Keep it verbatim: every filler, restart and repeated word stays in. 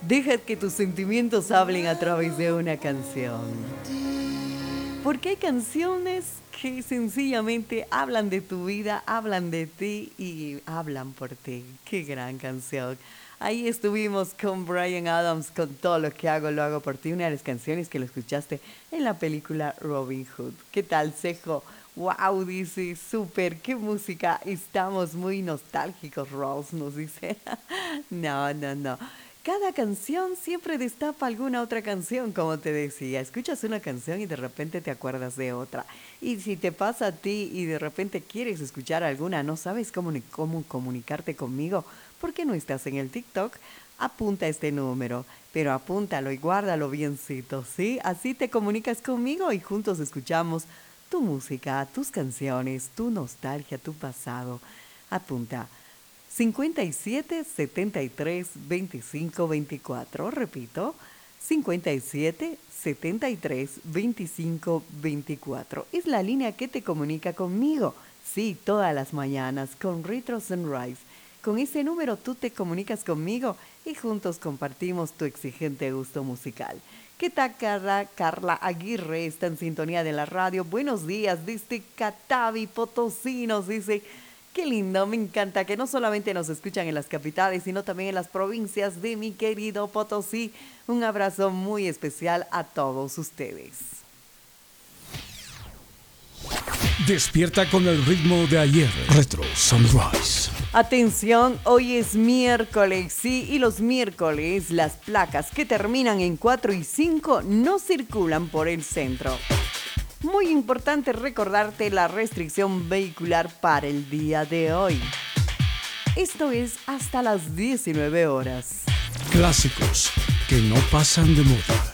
Deja que tus sentimientos hablen a través de una canción. Porque hay canciones que sencillamente hablan de tu vida, hablan de ti y hablan por ti. ¡Qué gran canción! Ahí estuvimos con Bryan Adams con Todo lo que hago, lo hago por ti. Una de las canciones que lo escuchaste en la película Robin Hood. ¿Qué tal, Cejo? ¡Wow! Dice, súper, qué música. Estamos muy nostálgicos, Rose nos dice. No, no, no. Cada canción siempre destapa alguna otra canción, como te decía. Escuchas una canción y de repente te acuerdas de otra. Y si te pasa a ti y de repente quieres escuchar alguna, no sabes cómo, ni cómo comunicarte conmigo, ¿por qué no estás en el TikTok? Apunta este número, pero apúntalo y guárdalo biencito, ¿sí? Así te comunicas conmigo y juntos escuchamos tu música, tus canciones, tu nostalgia, tu pasado. Apunta. cincuenta y siete, setenta y tres, veinticinco, veinticuatro. Repito, cincuenta y siete, setenta y tres, veinticinco, veinticuatro. Es la línea que te comunica conmigo. Sí, todas las mañanas con Retro Sunrise. Con ese número tú te comunicas conmigo y juntos compartimos tu exigente gusto musical. ¿Qué tal, Carla? Carla Aguirre está en sintonía de la radio. Buenos días, desde Catavi, Potosí, nos dice... Qué lindo, me encanta que no solamente nos escuchan en las capitales, sino también en las provincias de mi querido Potosí. Un abrazo muy especial a todos ustedes. Despierta con el ritmo de ayer. Retro Sunrise. Atención, hoy es miércoles, sí, y los miércoles las placas que terminan en cuatro y cinco no circulan por el centro. Muy importante recordarte la restricción vehicular para el día de hoy. Esto es hasta las diecinueve horas. Clásicos que no pasan de moda.